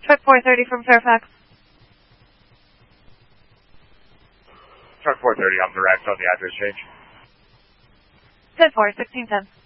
Truck 430 from Fairfax. Truck 430, I'm direct on the address change. 10-4, 1610.